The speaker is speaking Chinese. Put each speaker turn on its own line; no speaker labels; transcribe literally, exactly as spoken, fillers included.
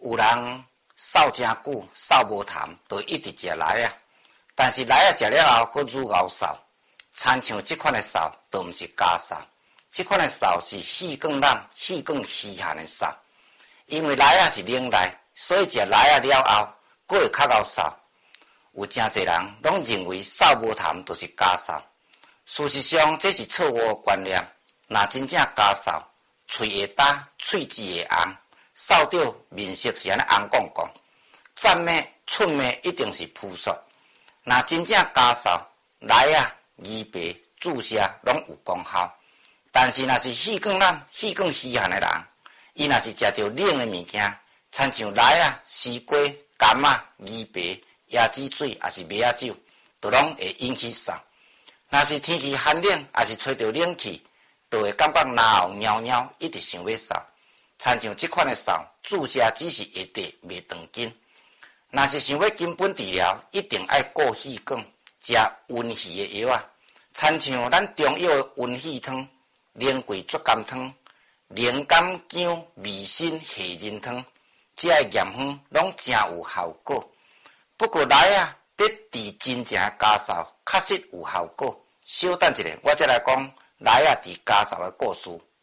有人扫真久，扫无痰，就一直食来啊。但是来啊食了后，佫愈熬扫。参像即款的扫，都毋是假扫。即款的扫是细更烂、细更稀罕的扫。因为来啊是冷来，所以食来啊了后，佫会较熬扫。有真侪人拢认为扫无痰都是假扫。事实上，这是错误的观念。若真正假扫，喙会干，喙齿会红，扫到面色是安尼红光光，站咩、寸咩一定是扑朔。若真正假扫，来啊、鱼白、注射拢有功效。但是若是细更烂、细更稀罕的人，伊若是食到冷的物件，亲像来啊、西瓜、柑仔、鱼白、椰子水，还是麦仔酒，都拢会引起扫。若是天气寒冷，还是吹到冷气，就会感觉脑尿尿，一直想要扫。亲像即款的扫，注射只是会地，袂长筋。若是想要根本治疗，一定爱顾气管，食温煦的药啊。亲像咱中药的温煦汤、灵桂竹甘汤、灵感姜味辛杏仁汤，这个验方拢真有效果。不过来啊，得治真正的假扫，确实有效果。稍等一下，我再来讲来啊治假扫的故事。